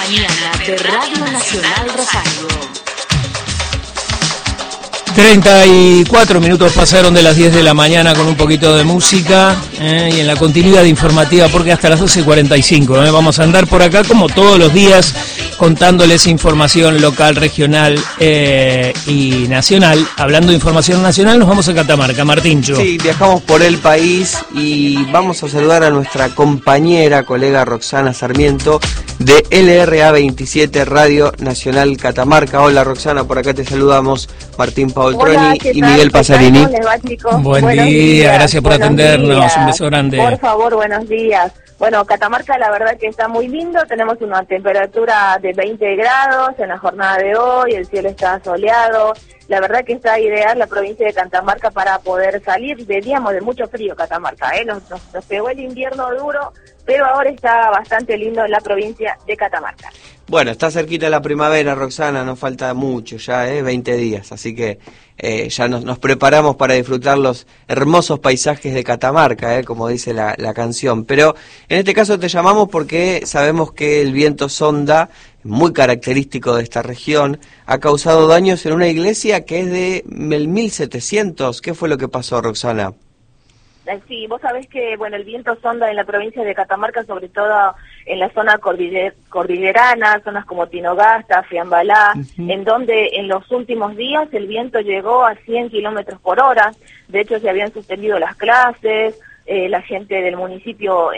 mañana de Radio Nacional Rosario. 34 minutos pasaron de las 10 de la mañana con un poquito de música y en la continuidad informativa, porque hasta las 12:45 vamos a andar por acá como todos los días contándoles información local, regional y nacional. Hablando de información nacional, nos vamos a Catamarca. Martíncho. Sí, viajamos por el país y vamos a saludar a nuestra compañera, colega Roxana Sarmiento de LRA 27 Radio Nacional Catamarca. Hola Roxana, por acá te saludamos Martín Paoltroni y Miguel Pasarini. ¿Cómo les va, chicos? Buen buenos día, días, gracias por atendernos, un beso grande. Por favor, buenos días. Bueno, Catamarca la verdad que está muy lindo, tenemos una temperatura de 20 grados en la jornada de hoy, el cielo está soleado, la verdad que está ideal la provincia de Catamarca para poder salir, veníamos de mucho frío Catamarca, nos pegó el invierno duro, pero ahora está bastante lindo en la provincia de Catamarca. Bueno, está cerquita la primavera, Roxana, no falta mucho ya, 20 días, así que ya nos preparamos para disfrutar los hermosos paisajes de Catamarca, como dice la canción. Pero en este caso te llamamos porque sabemos que el viento sonda, muy característico de esta región, ha causado daños en una iglesia que es de 1700. ¿Qué fue lo que pasó, Roxana? Sí, vos sabés que, bueno, el viento sonda en la provincia de Catamarca, sobre todo en la zona cordillerana, zonas como Tinogasta, Fiambalá, en donde en los últimos días el viento llegó a 100 kilómetros por hora. De hecho, se habían suspendido las clases, la gente del municipio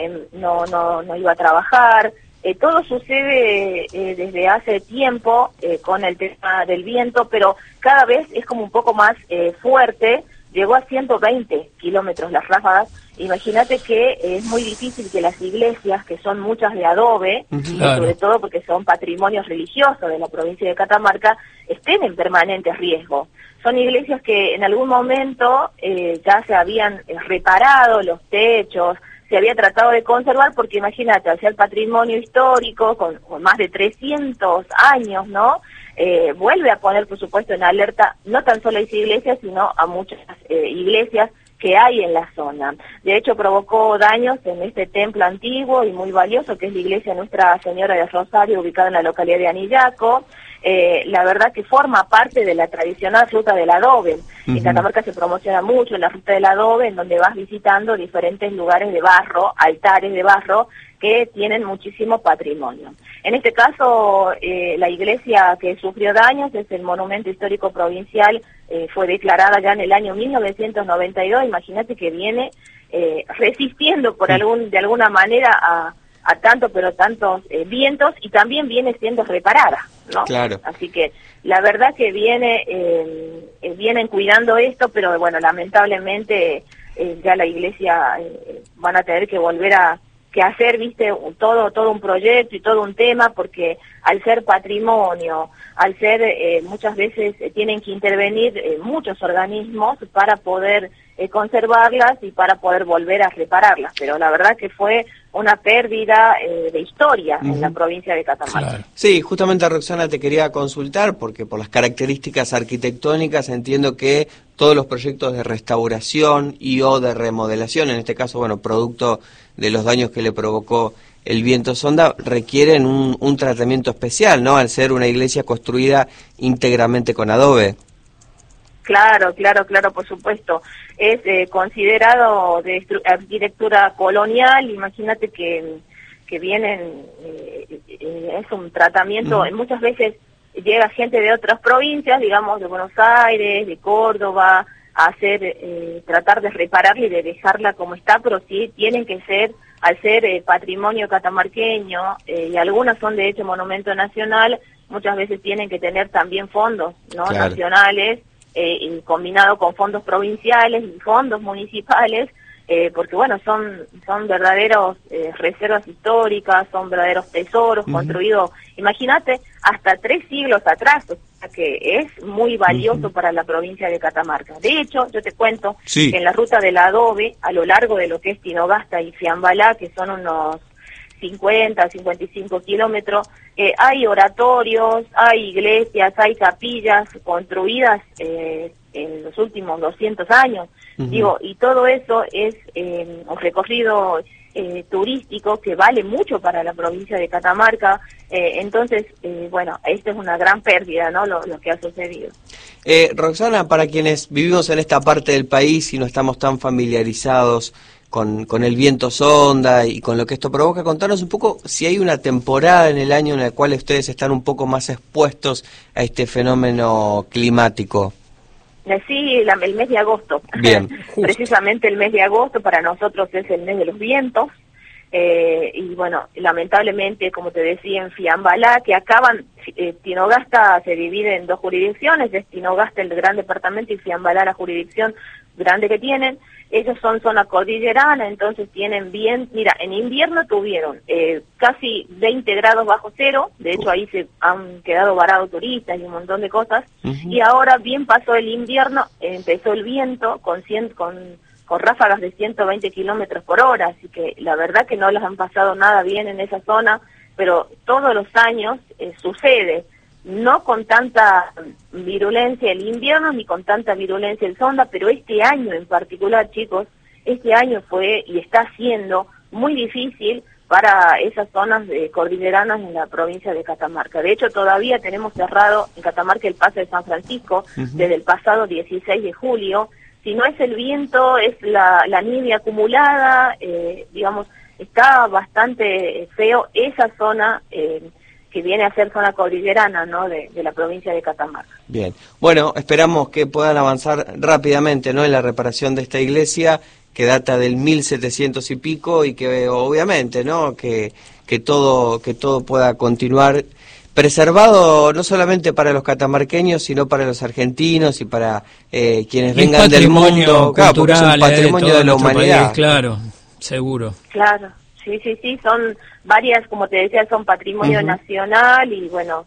no iba a trabajar. Todo sucede desde hace tiempo con el tema del viento, pero cada vez es como un poco más fuerte. Llegó a 120 kilómetros las ráfagas. Imagínate que es muy difícil que las iglesias, que son muchas de adobe, claro, sobre todo porque son patrimonios religiosos de la provincia de Catamarca, estén en permanente riesgo. Son iglesias que en algún momento ya se habían reparado los techos, se había tratado de conservar, porque imagínate, al ser patrimonio histórico, con más de 300 años, ¿no? Vuelve a poner, por supuesto, en alerta no tan solo a esa iglesia, sino a muchas iglesias que hay en la zona. De hecho, provocó daños en este templo antiguo y muy valioso, que es la iglesia Nuestra Señora de Rosario, ubicada en la localidad de Anillaco. La verdad que forma parte de la tradicional ruta del adobe. En Catamarca se promociona mucho la ruta del adobe, en donde vas visitando diferentes lugares de barro, altares de barro, que tienen muchísimo patrimonio. En este caso, la iglesia que sufrió daños es el Monumento Histórico Provincial, fue declarada ya en el año 1992, imagínate que viene resistiendo de alguna manera a tantos vientos, y también viene siendo reparada, ¿no? Claro. Así que la verdad que vienen cuidando esto, pero bueno, lamentablemente ya la iglesia van a tener que volver a hacer, viste, todo un proyecto y todo un tema, porque al ser patrimonio, al ser muchas veces tienen que intervenir muchos organismos para poder conservarlas y para poder volver a repararlas, pero la verdad que fue una pérdida de historia en la provincia de Catamarca. Claro. Sí, justamente Roxana te quería consultar, porque por las características arquitectónicas entiendo que todos los proyectos de restauración y o de remodelación, en este caso, bueno, producto de los daños que le provocó el viento sonda, requieren un tratamiento especial, ¿no? Al ser una iglesia construida íntegramente con adobe. Claro, por supuesto. Es considerado de arquitectura colonial. Imagínate que vienen, es un tratamiento, muchas veces llega gente de otras provincias, digamos de Buenos Aires, de Córdoba, a hacer, tratar de repararla y de dejarla como está, pero sí tienen que ser, al ser patrimonio catamarqueño, y algunas son de hecho monumento nacional, muchas veces tienen que tener también fondos, ¿no? Claro. Nacionales, y combinado con fondos provinciales y fondos municipales, porque bueno, son verdaderos reservas históricas, son verdaderos tesoros construidos, imagínate, hasta 3 siglos atrás, o sea que es muy valioso para la provincia de Catamarca. De hecho, yo te cuento que en la ruta del adobe, a lo largo de lo que es Tinogasta y Fiambalá, que son unos 55 kilómetros, hay oratorios, hay iglesias, hay capillas construidas en los últimos 200 años. Digo, y todo eso es un recorrido turístico que vale mucho para la provincia de Catamarca. Entonces, bueno, esta es una gran pérdida, ¿no? Lo que ha sucedido. Roxana, para quienes vivimos en esta parte del país y no estamos tan familiarizados con el viento sonda y con lo que esto provoca, contanos un poco si hay una temporada en el año en la cual ustedes están un poco más expuestos a este fenómeno climático. Sí, el mes de agosto. Bien. Precisamente el mes de agosto para nosotros es el mes de los vientos. Y bueno, lamentablemente, como te decía, en Fiambalá, que acaban, Tinogasta se divide en dos jurisdicciones, es Tinogasta el gran departamento y Fiambalá la jurisdicción grande que tienen. Ellos son zona cordillerana, entonces tienen bien, mira, en invierno tuvieron casi 20 grados bajo cero, de hecho ahí se han quedado varados turistas y un montón de cosas, y ahora bien pasó el invierno, empezó el viento con ráfagas de 120 kilómetros por hora, así que la verdad que no les han pasado nada bien en esa zona, pero todos los años sucede, no con tanta virulencia el invierno ni con tanta virulencia el sonda, pero este año en particular, chicos, este año fue y está siendo muy difícil para esas zonas cordilleranas en la provincia de Catamarca. De hecho, todavía tenemos cerrado en Catamarca el paso de San Francisco desde el pasado 16 de julio. Si no es el viento, es la nieve acumulada, digamos, está bastante feo esa zona que viene a ser zona cordillerana, ¿no?, de la provincia de Catamarca. Bien, bueno, esperamos que puedan avanzar rápidamente, ¿no?, en la reparación de esta iglesia que data del 1700 y pico y que obviamente, ¿no?, que todo pueda continuar preservado no solamente para los catamarqueños, sino para los argentinos y para quienes vengan del mundo, claro, porque es un patrimonio de la humanidad. País, claro, seguro. Claro, sí, son varias, como te decía, son patrimonio nacional y bueno,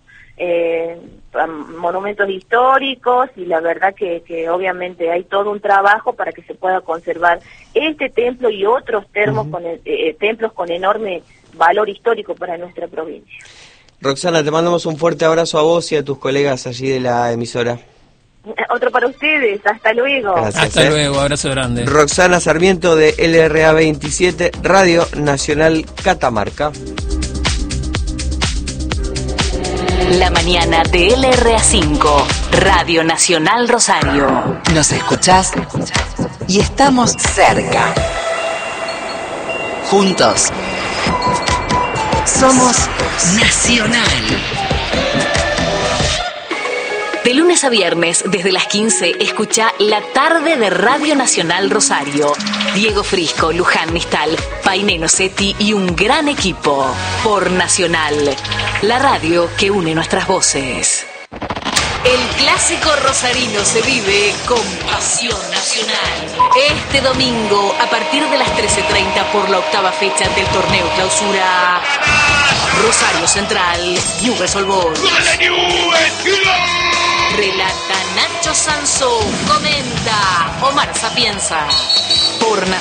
monumentos históricos, y la verdad que obviamente hay todo un trabajo para que se pueda conservar este templo y otros templos con enorme valor histórico para nuestra provincia. Roxana, te mandamos un fuerte abrazo a vos y a tus colegas allí de la emisora. Otro para ustedes, hasta luego. Gracias, hasta luego, abrazo grande. Roxana Sarmiento de LRA 27, Radio Nacional Catamarca. La mañana de LRA 5, Radio Nacional Rosario. Nos escuchás y estamos cerca. Juntos somos Nacional. De lunes a viernes, desde las 15, escucha La Tarde de Radio Nacional Rosario. Diego Frisco, Luján Nistal, Painé Nocetti y un gran equipo. Por Nacional, la radio que une nuestras voces. El clásico rosarino se vive con pasión nacional. Este domingo, a partir de las 13:30, por la octava fecha del torneo Clausura, Rosario Central, Newell's Old Boys. Relata Nacho Sansó, comenta Omar Sapienza. Por Nacional.